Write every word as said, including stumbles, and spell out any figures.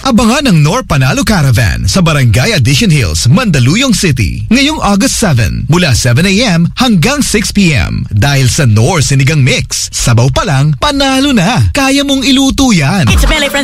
Abangan ang Nor Panalo Caravan sa Barangay Addition Hills, Mandaluyong City. Ngayong August seven, mula seven a.m. hanggang six p.m. Dahil sa Nor Sinigang Mix, sabaw pa lang, panalo na. Kaya mong iluto yan. It's Melly Friends